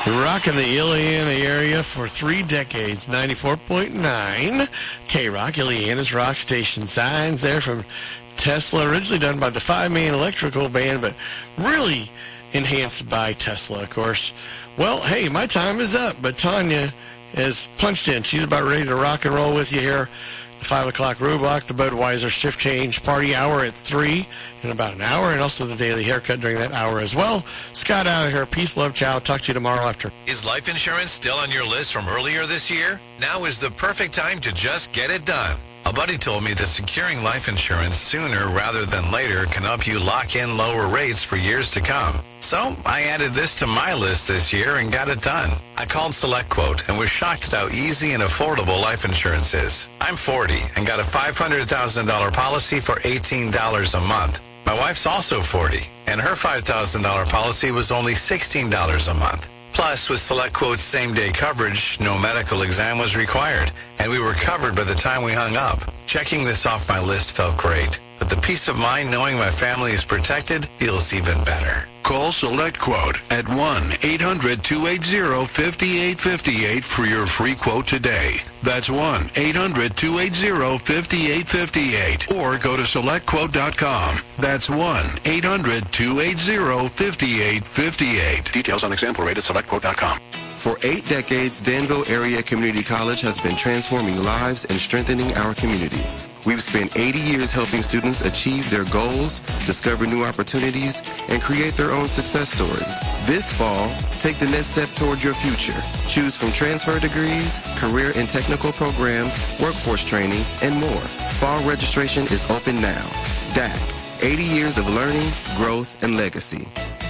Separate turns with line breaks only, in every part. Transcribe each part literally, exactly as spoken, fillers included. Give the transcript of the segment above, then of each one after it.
Rocking the Ileana area for three decades, ninety-four point nine K-Rock, Ileana's rock station. Signs there from Tesla, originally done by the Five-Man Electrical Band, but really enhanced by Tesla, of course. Well, hey, my time is up, but Tanya has punched in. She's about ready to rock and roll with you here. The five o'clock Roadblock, the Budweiser shift change party hour at three in about an hour, and also the daily haircut during that hour as well. Scott out of here. Peace, love, ciao. Talk to you tomorrow after.
Is life insurance still on your list from earlier this year? Now is the perfect time to just get it done. A buddy told me that securing life insurance sooner rather than later can help you lock in lower rates for years to come. So I added this to my list this year and got it done. I called SelectQuote and was shocked at how easy and affordable life insurance is. I'm forty and got a five hundred thousand dollars policy for eighteen dollars a month. My wife's also forty, and her five thousand dollars policy was only sixteen dollars a month. Plus, with SelectQuote's same-day coverage, no medical exam was required, and we were covered by the time we hung up. Checking this off my list felt great, but the peace of mind knowing my family is protected feels even better.
Call SelectQuote at one eight hundred two eight zero five eight five eight for your free quote today. That's one eight hundred two eight zero five eight five eight. Or go to select quote dot com. That's one eight hundred two eight zero five eight five eight. Details on example rate at select quote dot com.
For eight decades, Danville Area Community College has been transforming lives and strengthening our community. We've spent eighty years helping students achieve their goals, discover new opportunities, and create their own success stories. This fall, take the next step toward your future. Choose from transfer degrees, career and technical programs, workforce training, and more. Fall registration is open now. D A C, eighty years of learning, growth, and legacy.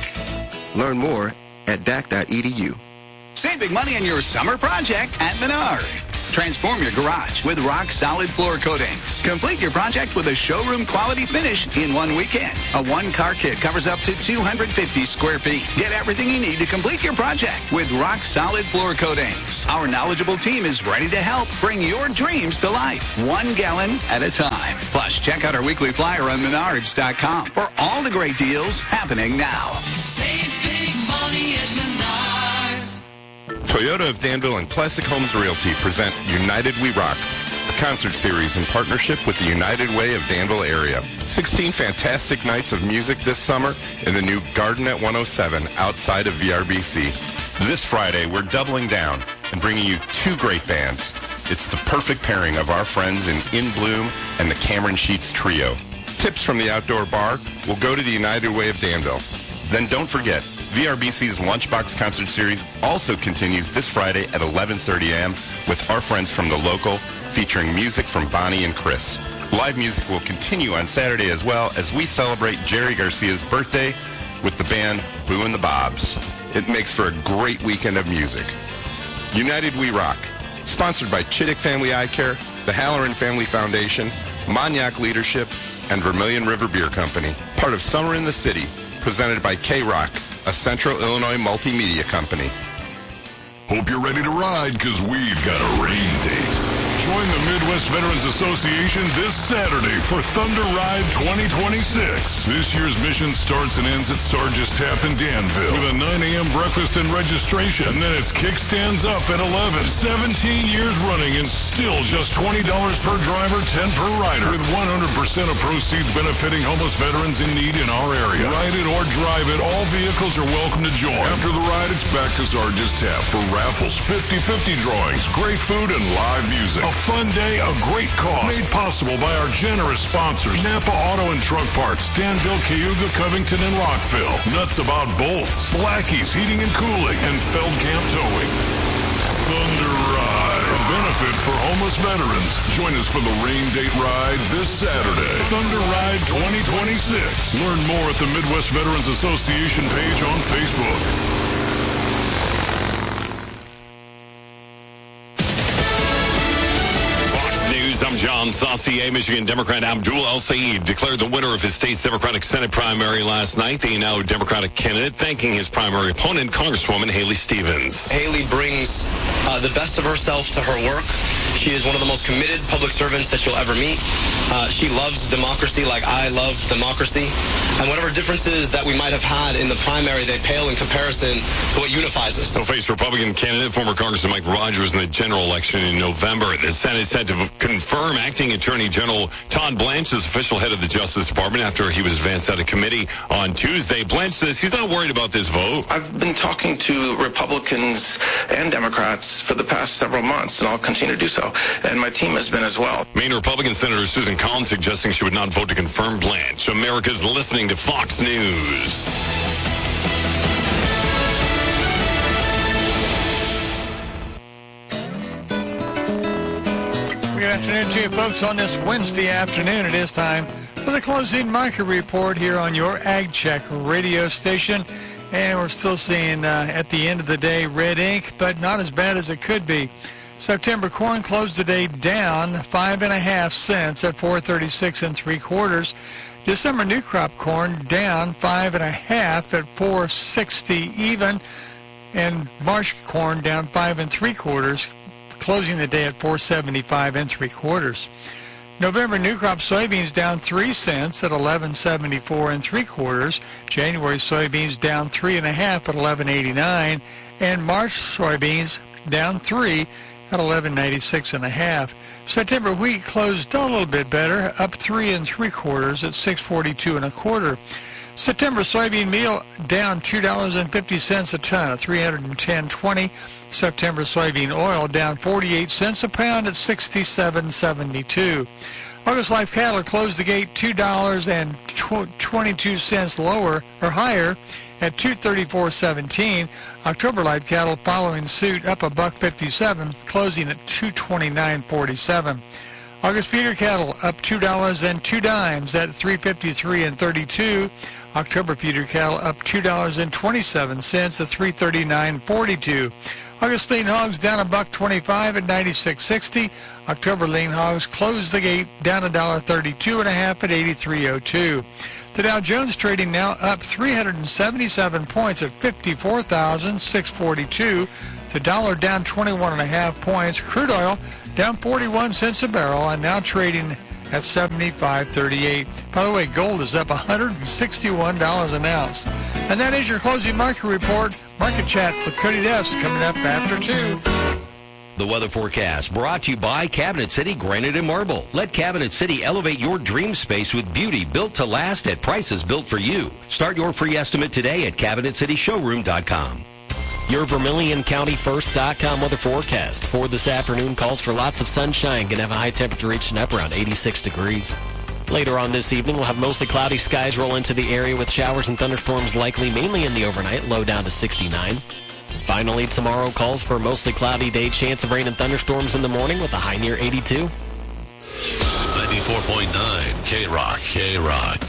Learn more at D A C dot E D U.
Save big money on your summer project at Menards. Transform your garage with rock-solid floor coatings. Complete your project with a showroom-quality finish in one weekend. A one-car kit covers up to two hundred fifty square feet. Get everything you need to complete your project with rock-solid floor coatings. Our knowledgeable team is ready to help bring your dreams to life, one gallon at a time. Plus, check out our weekly flyer on menards dot com for all the great deals happening now.
Save big money at Menards.
Toyota of Danville and Classic Homes Realty present United We Rock, a concert series in partnership with the United Way of Danville area. sixteen fantastic nights of music this summer in the new Garden at one oh seven outside of V R B C. This Friday, we're doubling down and bringing you two great bands. It's the perfect pairing of our friends in In Bloom and the Cameron Sheets Trio. Tips from the outdoor bar will go to the United Way of Danville. Then don't forget, V R B C's Lunchbox Concert Series also continues this Friday at eleven thirty a.m. with our friends from the local, featuring music from Bonnie and Chris. Live music will continue on Saturday as well as we celebrate Jerry Garcia's birthday with the band Boo and the Bobs. It makes for a great weekend of music. United We Rock, sponsored by Chittick Family Eye Care, the Halloran Family Foundation, Monyac Leadership, and Vermilion River Beer Company. Part of Summer in the City, presented by K-Rock, a Central Illinois multimedia company.
Hope you're ready to ride, because we've got a rain date. Join the Midwest Veterans Association this Saturday for Thunder Ride twenty twenty-six. This year's mission starts and ends at Sargis Tap in Danville with a nine a.m. breakfast and registration. And then it's kickstands up at eleven. seventeen years running and still just twenty dollars per driver, ten per rider. With one hundred percent of proceeds benefiting homeless veterans in need in our area. Ride it or drive it, all vehicles are welcome to join. After the ride, it's back to Sargis Tap for raffles, fifty-fifty drawings, great food, and live music. A fun day, a great cause. Made possible by our generous sponsors, Napa Auto and Truck Parts, Danville, Cayuga, Covington, and Rockville. Nuts About Bolts, Blackie's Heating and Cooling, and Feldkamp Towing. Thunder Ride, a benefit for homeless veterans. Join us for the rain date ride this Saturday. Thunder Ride twenty twenty-six. Learn more at the Midwest Veterans Association page on Facebook.
I'm John Saucier. Michigan Democrat Abdul El-Sayed declared the winner of his state's Democratic Senate primary last night. The now Democratic candidate thanking his primary opponent, Congresswoman Haley Stevens.
Haley brings uh, the best of herself to her work. She is one of the most committed public servants that you'll ever meet. Uh, she loves democracy like I love democracy. And whatever differences that we might have had in the primary, they pale in comparison to what unifies us.
He'll face Republican candidate, former Congressman Mike Rogers, in the general election in November. The Senate said to confirm acting Attorney General Todd Blanche as official head of the Justice Department after he was advanced out of committee on Tuesday. Blanche says he's not worried about this vote.
I've been talking to Republicans and Democrats for the past several months, and I'll continue to do so. And my team has been as well.
Maine Republican Senator Susan Collins suggesting she would not vote to confirm Blanche. America's listening to Fox News.
Good afternoon to you folks on this Wednesday afternoon. It is time for the closing market report here on your Ag Check radio station. And we're still seeing uh, at the end of the day red ink, but not as bad as it could be. September corn closed the day down five and a half cents at four thirty-six and three quarters. December new crop corn down five and a half at four sixty even, and March corn down five and three quarters, closing the day at four seventy-five and three quarters. November new crop soybeans down three cents at eleven seventy-four and three quarters. January soybeans down three and a half at eleven eighty-nine, and March soybeans down three at eleven ninety-six and a half. September wheat closed a little bit better, up three and three quarters at six forty-two and a quarter. September soybean meal down two dollars and fifty cents a ton at three hundred ten twenty. September soybean oil down forty-eight cents a pound at sixty-seven seventy-two. August live cattle closed the gate two dollars and twenty-two cents lower or higher at two thirty-four seventeen. October live cattle following suit up a buck fifty-seven, closing at two twenty-nine forty-seven. August feeder cattle up two dollars and two dimes at three fifty-three and thirty-two. October feeder cattle up two dollars and twenty-seven cents at three thirty-nine forty-two. August lean hogs down a buck twenty-five at ninety-six sixty. October lean hogs closed the gate down a dollar thirty-two and a half at eighty-three oh two. The Dow Jones trading now up three hundred seventy-seven points at fifty-four thousand six hundred forty-two. The dollar down twenty-one and a half points. Crude oil down forty-one cents a barrel and now trading at seventy-five thirty-eight. By the way, gold is up one hundred sixty-one dollars an ounce. And that is your closing market report. Market Chat with Cody Dess coming up after two.
The weather forecast brought to you by Cabinet City Granite and Marble. Let Cabinet City elevate your dream space with beauty built to last at prices built for you. Start your free estimate today at cabinet city showroom dot com. Your Vermilion County First dot com weather forecast for this afternoon calls for lots of sunshine. Going to have a high temperature reaching up around eighty-six degrees. Later on this evening, we'll have mostly cloudy skies roll into the area with showers and thunderstorms likely mainly in the overnight, low down to sixty-nine. Finally, tomorrow calls for a mostly cloudy day, chance of rain and thunderstorms in the morning with a high near eighty-two.
ninety-four point nine K-Rock, K-Rock.